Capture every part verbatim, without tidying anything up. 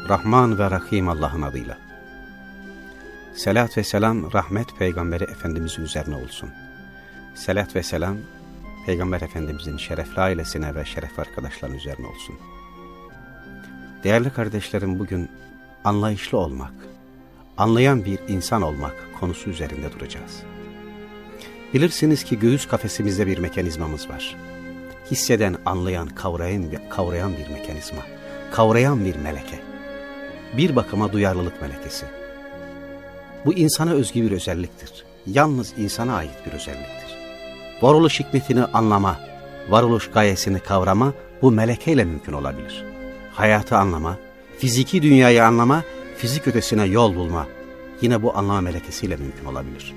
Rahman ve Rahim Allah'ın adıyla. Selat ve selam rahmet Peygamberi Efendimizin üzerine olsun. Selat ve selam Peygamber Efendimizin şerefli ailesine ve şerefli arkadaşların üzerine olsun. Değerli kardeşlerim, bugün anlayışlı olmak, anlayan bir insan olmak konusu üzerinde duracağız. Bilirsiniz ki göğüs kafesimizde bir mekanizmamız var. Hisseden, anlayan, kavrayan, kavrayan bir mekanizma, kavrayan bir meleke. Bir bakıma duyarlılık melekesi. Bu insana özgü bir özelliktir. Yalnız insana ait bir özelliktir. Varoluş hikmetini anlama, varoluş gayesini kavrama bu melekeyle mümkün olabilir. Hayatı anlama, fiziki dünyayı anlama, fizik ötesine yol bulma yine bu anlama melekesiyle mümkün olabilir.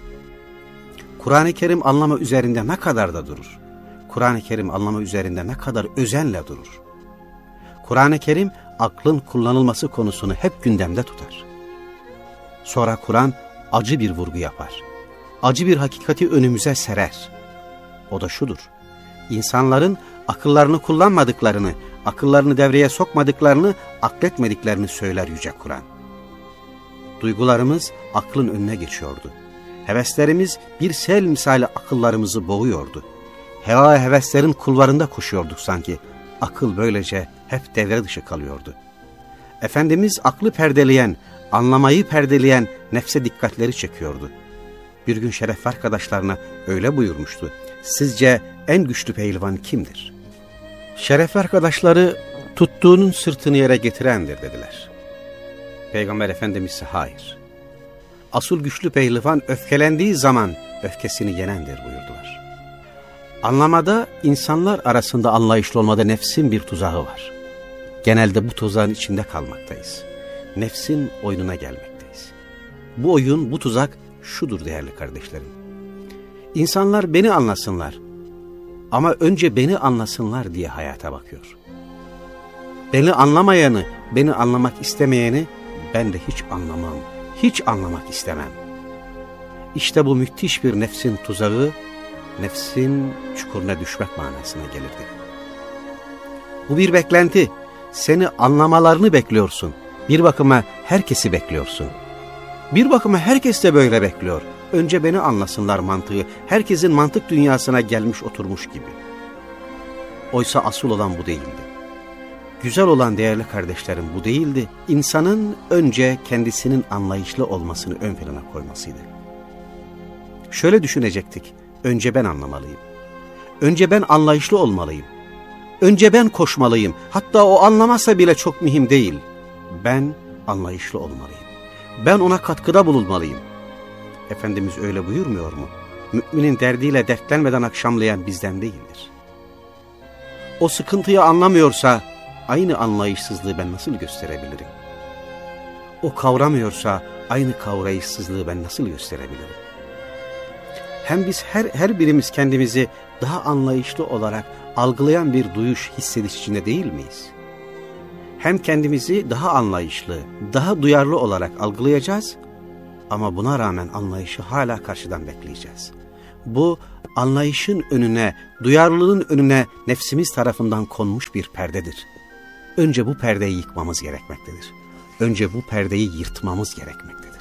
Kur'an-ı Kerim anlama üzerinde ne kadar da durur. Kur'an-ı Kerim anlama üzerinde ne kadar özenle durur. Kur'an-ı Kerim aklın kullanılması konusunu hep gündemde tutar. Sonra Kur'an acı bir vurgu yapar. Acı bir hakikati önümüze serer. O da şudur: İnsanların akıllarını kullanmadıklarını, akıllarını devreye sokmadıklarını, akletmediklerini söyler Yüce Kur'an. Duygularımız aklın önüne geçiyordu. Heveslerimiz bir sel misali akıllarımızı boğuyordu. Heva heveslerin kulvarında koşuyorduk sanki. Akıl böylece hep devre dışı kalıyordu. Efendimiz aklı perdeleyen, anlamayı perdeleyen nefse dikkatleri çekiyordu. Bir gün şerefli arkadaşlarına öyle buyurmuştu: sizce en güçlü pehlivan kimdir? Şerefli arkadaşları tuttuğunun sırtını yere getirendir dediler. Peygamber Efendimiz ise hayır. Asıl güçlü pehlivan öfkelendiği zaman öfkesini yenendir buyurdular. Anlamada, insanlar arasında anlayışlı olmada nefsin bir tuzağı var. Genelde bu tuzağın içinde kalmaktayız. Nefsin oyununa gelmekteyiz. Bu oyun, bu tuzak şudur değerli kardeşlerim. İnsanlar beni anlasınlar ama önce beni anlasınlar diye hayata bakıyor. Beni anlamayanı, beni anlamak istemeyeni ben de hiç anlamam, hiç anlamak istemem. İşte bu müthiş bir nefsin tuzağı, nefsin çukuruna düşmek manasına gelirdi. Bu bir beklenti. Seni anlamalarını bekliyorsun. Bir bakıma herkesi bekliyorsun. Bir bakıma herkes de böyle bekliyor. Önce beni anlasınlar mantığı, herkesin mantık dünyasına gelmiş oturmuş gibi. Oysa asıl olan bu değildi. Güzel olan değerli kardeşlerim bu değildi. İnsanın önce kendisinin anlayışlı olmasını ön plana koymasıydı. Şöyle düşünecektik: önce ben anlamalıyım. Önce ben anlayışlı olmalıyım. Önce ben koşmalıyım. Hatta o anlamasa bile çok mühim değil. Ben anlayışlı olmalıyım. Ben ona katkıda bulunmalıyım. Efendimiz öyle buyurmuyor mu? Müminin derdiyle dertlenmeden akşamlayan bizden değildir. O sıkıntıyı anlamıyorsa aynı anlayışsızlığı ben nasıl gösterebilirim? O kavramıyorsa aynı kavrayışsızlığı ben nasıl gösterebilirim? Hem biz her, her birimiz kendimizi daha anlayışlı olarak algılayan bir duyuş, hissediş içinde değil miyiz? Hem kendimizi daha anlayışlı, daha duyarlı olarak algılayacağız ama buna rağmen anlayışı hala karşıdan bekleyeceğiz. Bu anlayışın önüne, duyarlılığın önüne nefsimiz tarafından konmuş bir perdedir. Önce bu perdeyi yıkmamız gerekmektedir. Önce bu perdeyi yırtmamız gerekmektedir.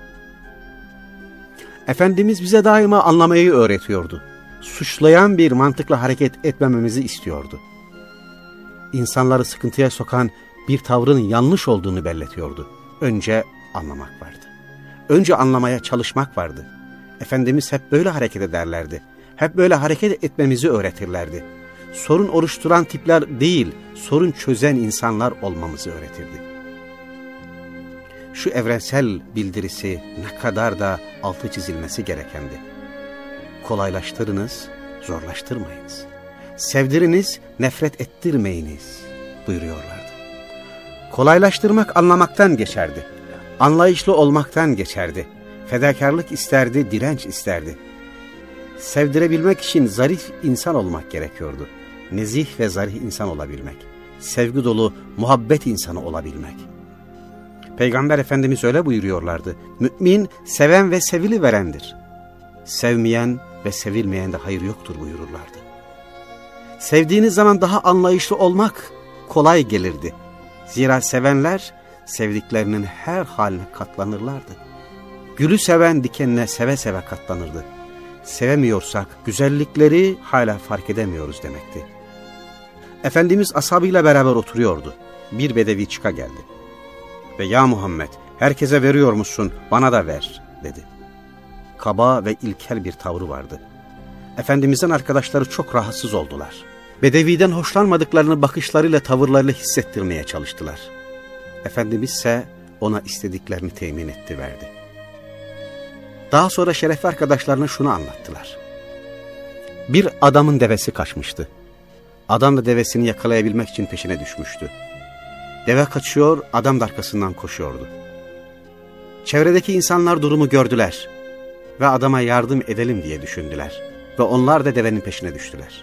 Efendimiz bize daima anlamayı öğretiyordu. Suçlayan bir mantıkla hareket etmememizi istiyordu. İnsanları sıkıntıya sokan bir tavrın yanlış olduğunu belletiyordu. Önce anlamak vardı. Önce anlamaya çalışmak vardı. Efendimiz hep böyle hareket ederlerdi. Hep böyle hareket etmemizi öğretirlerdi. Sorun oluşturan tipler değil, sorun çözen insanlar olmamızı öğretirdi. Şu evrensel bildirisi ne kadar da altı çizilmesi gerekendi. Kolaylaştırınız, zorlaştırmayınız. Sevdiriniz, nefret ettirmeyiniz buyuruyorlardı. Kolaylaştırmak anlamaktan geçerdi. Anlayışlı olmaktan geçerdi. Fedakarlık isterdi, direnç isterdi. Sevdirebilmek için zarif insan olmak gerekiyordu. Nezih ve zarif insan olabilmek. Sevgi dolu, muhabbet insanı olabilmek. Peygamber Efendimiz öyle buyuruyorlardı. Mümin, seven ve sevili verendir. Sevmeyen ve sevilmeyen de hayır yoktur buyururlardı. Sevdiğiniz zaman daha anlayışlı olmak kolay gelirdi. Zira sevenler sevdiklerinin her haline katlanırlardı. Gülü seven dikenine seve seve katlanırdı. Sevemiyorsak güzellikleri hala fark edemiyoruz demekti. Efendimiz ashabıyla beraber oturuyordu. Bir bedevi çıka geldi. Ve ya Muhammed, herkese veriyor musun, bana da ver dedi. Kaba ve ilkel bir tavrı vardı. Efendimizin arkadaşları çok rahatsız oldular. Bedeviden hoşlanmadıklarını bakışlarıyla, tavırlarıyla hissettirmeye çalıştılar. Efendimiz ise ona istediklerini temin etti, verdi. Daha sonra şerefli arkadaşlarına şunu anlattılar. Bir adamın devesi kaçmıştı. Adam da devesini yakalayabilmek için peşine düşmüştü. Deve kaçıyor, adam da arkasından koşuyordu. Çevredeki insanlar durumu gördüler ve adama yardım edelim diye düşündüler. Ve onlar da devenin peşine düştüler.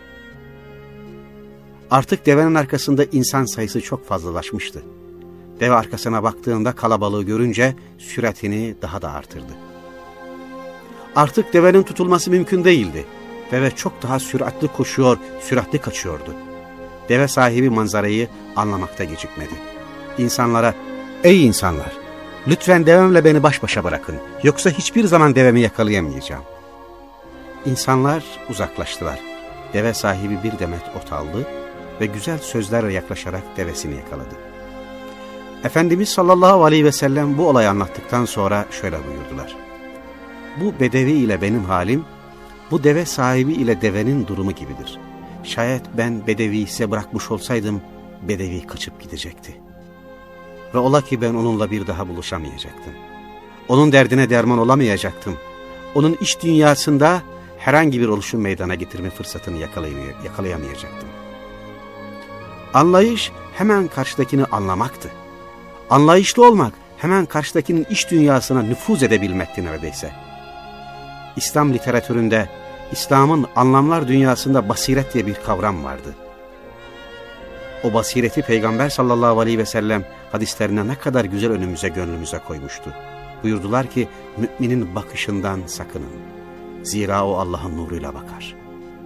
Artık devenin arkasında insan sayısı çok fazlalaşmıştı. Deve arkasına baktığında kalabalığı görünce süratini daha da artırdı. Artık devenin tutulması mümkün değildi. Deve çok daha süratli koşuyor, süratli kaçıyordu. Deve sahibi manzarayı anlamakta gecikmedi. İnsanlara, ''Ey insanlar, lütfen devemle beni baş başa bırakın, yoksa hiçbir zaman devemi yakalayamayacağım.'' İnsanlar uzaklaştılar. Deve sahibi bir demet ot aldı ve güzel sözlerle yaklaşarak devesini yakaladı. Efendimiz sallallahu aleyhi ve sellem bu olayı anlattıktan sonra şöyle buyurdular. Bu bedevi ile benim halim, bu deve sahibi ile devenin durumu gibidir. Şayet ben bedeviyi size bırakmış olsaydım, bedevi kaçıp gidecekti. Ve ola ki ben onunla bir daha buluşamayacaktım. Onun derdine derman olamayacaktım. Onun iç dünyasında herhangi bir oluşum meydana getirme fırsatını yakalayamayacaktım. Anlayış hemen karşıdakini anlamaktı. Anlayışlı olmak hemen karşıdakinin iç dünyasına nüfuz edebilmekti neredeyse. İslam literatüründe, İslam'ın anlamlar dünyasında basiret diye bir kavram vardı. O basireti Peygamber sallallahu aleyhi ve sellem hadislerine ne kadar güzel önümüze, gönlümüze koymuştu. Buyurdular ki, müminin bakışından sakının. Zira o Allah'ın nuruyla bakar.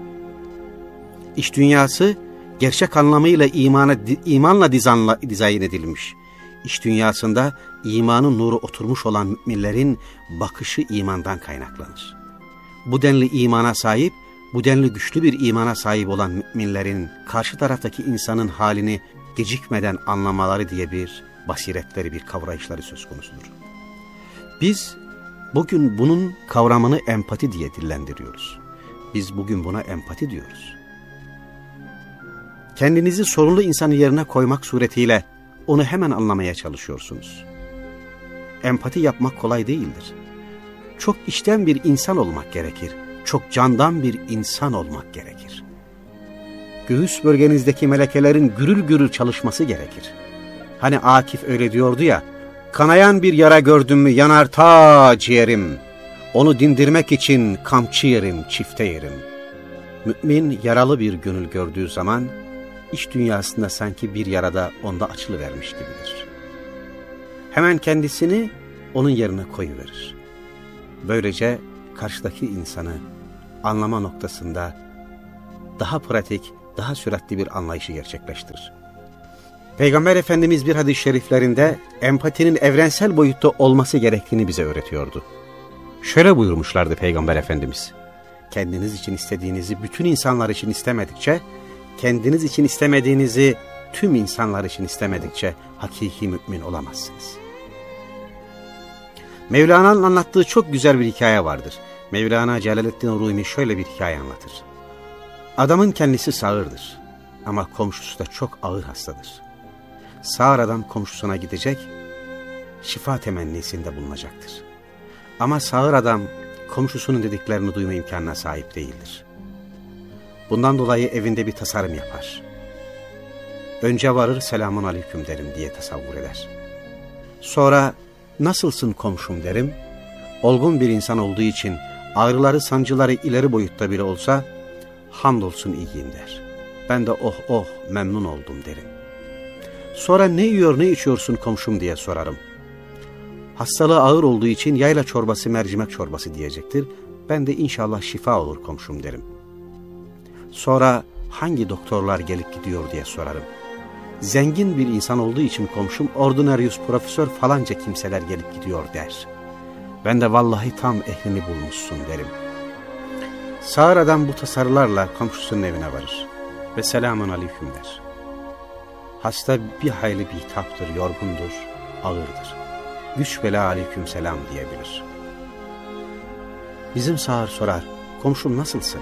İç dünyası gerçek anlamıyla imana, imanla dizanla, dizayn edilmiş. İç dünyasında imanın nuru oturmuş olan müminlerin bakışı imandan kaynaklanır. Bu denli imana sahip, bu denli güçlü bir imana sahip olan müminlerin karşı taraftaki insanın halini gecikmeden anlamaları diye bir basiretleri, bir kavrayışları söz konusudur. Biz bugün bunun kavramını empati diye dillendiriyoruz. Biz bugün buna empati diyoruz. Kendinizi sorunlu insanın yerine koymak suretiyle onu hemen anlamaya çalışıyorsunuz. Empati yapmak kolay değildir. Çok içten bir insan olmak gerekir. Çok candan bir insan olmak gerekir. Göğüs bölgenizdeki melekelerin gürül gürül çalışması gerekir. Hani Akif öyle diyordu ya, kanayan bir yara gördüm mü yanar ta ciğerim. Onu dindirmek için kamçı yerim, çifte yerim. Mümin yaralı bir gönül gördüğü zaman, iç dünyasında sanki bir yarada onda açılıvermiş gibidir. Hemen kendisini onun yerine koyuverir. Böylece karşıdaki insanı anlama noktasında daha pratik, daha süratli bir anlayışı gerçekleştirir. Peygamber Efendimiz bir hadis-i şeriflerinde empatinin evrensel boyutta olması gerektiğini bize öğretiyordu. Şöyle buyurmuşlardı Peygamber Efendimiz: kendiniz için istediğinizi bütün insanlar için istemedikçe, kendiniz için istemediğinizi tüm insanlar için istemedikçe hakiki mümin olamazsınız. Mevlana'nın anlattığı çok güzel bir hikaye vardır. Mevlana Celaleddin Rumi şöyle bir hikaye anlatır. Adamın kendisi sağırdır ama komşusu da çok ağır hastadır. Sağır adam komşusuna gidecek, şifa temennisinde bulunacaktır. Ama sağır adam komşusunun dediklerini duyma imkanına sahip değildir. Bundan dolayı evinde bir tasarım yapar. Önce varır, selamun aleyküm derim diye tasavvur eder. Sonra nasılsın komşum derim. Olgun bir insan olduğu için ağrıları, sancıları ileri boyutta bile olsa hamdolsun iyiyim der. Ben de oh oh memnun oldum derim. Sonra ne yiyor ne içiyorsun komşum diye sorarım. Hastalığı ağır olduğu için yayla çorbası, mercimek çorbası diyecektir. Ben de inşallah şifa olur komşum derim. Sonra hangi doktorlar gelip gidiyor diye sorarım. zengin bir insan olduğu için komşum ordinarius profesör falanca kimseler gelip gidiyor der. Ben de vallahi tam ehlini bulmuşsun derim. Sağır adam bu tasarılarla komşusunun evine varır ve selamun aleyküm der. Hasta bir hayli bitaptır, yorgundur, ağırdır. Güç bela aleyküm selam diyebilir. Bizim sağır sorar, komşum nasılsın?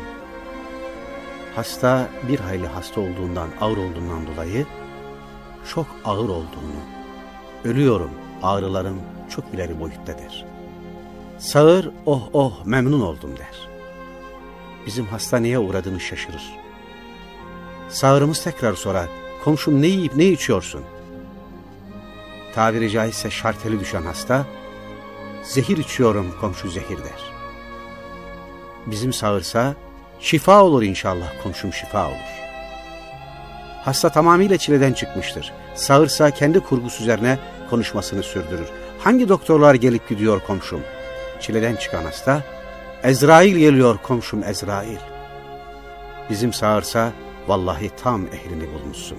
Hasta bir hayli hasta olduğundan, ağır olduğundan dolayı çok ağır olduğunu, ölüyorum, ağrılarım çok ileri boyutta der. Sağır, oh oh memnun oldum der. Bizim hasta neye uğradığını şaşırır. Sağırımız tekrar sorar, komşum ne yiyip ne içiyorsun? Tabiri caizse şarteli düşen hasta, zehir içiyorum komşu zehir der. Bizim sağırsa, şifa olur inşallah komşum şifa olur. Hasta tamamıyla çileden çıkmıştır. Sağırsa kendi kurgusu üzerine konuşmasını sürdürür. Hangi doktorlar gelip gidiyor komşum? Çileden çıkan hasta, Ezrail geliyor komşum Ezrail. Bizim sağırsa, vallahi tam ehlini bulmuşsun.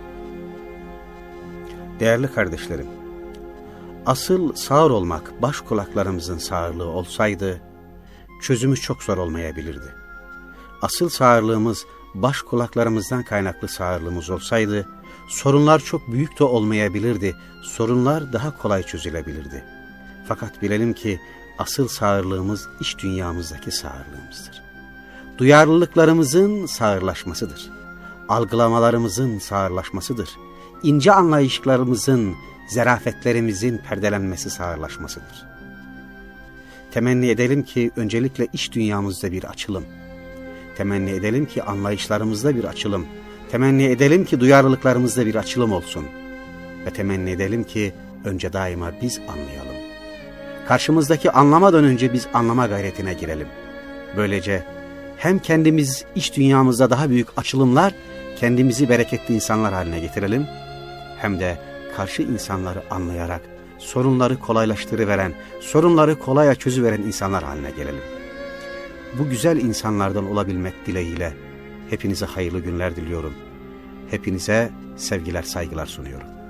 Değerli kardeşlerim, asıl sağır olmak baş kulaklarımızın sağırlığı olsaydı, çözümü çok zor olmayabilirdi. Asıl sağırlığımız baş kulaklarımızdan kaynaklı sağırlığımız olsaydı, sorunlar çok büyük de olmayabilirdi, sorunlar daha kolay çözülebilirdi. Fakat bilelim ki asıl sağırlığımız iç dünyamızdaki sağırlığımızdır. Duyarlılıklarımızın sağırlaşmasıdır. Algılamalarımızın sağırlaşmasıdır. İnce anlayışlarımızın, zerafetlerimizin perdelenmesi sağırlaşmasıdır. Temenni edelim ki öncelikle iç dünyamızda bir açılım. Temenni edelim ki anlayışlarımızda bir açılım. Temenni edelim ki duyarlılıklarımızda bir açılım olsun. Ve temenni edelim ki önce daima biz anlayalım. Karşımızdaki anlamadan önce biz anlama gayretine girelim. Böylece hem kendimiz iç dünyamızda daha büyük açılımlar, kendimizi bereketli insanlar haline getirelim, hem de karşı insanları anlayarak sorunları kolaylaştırıveren, sorunları kolaya çözüveren insanlar haline gelelim. Bu güzel insanlardan olabilmek dileğiyle hepinize hayırlı günler diliyorum. Hepinize sevgiler, saygılar sunuyorum.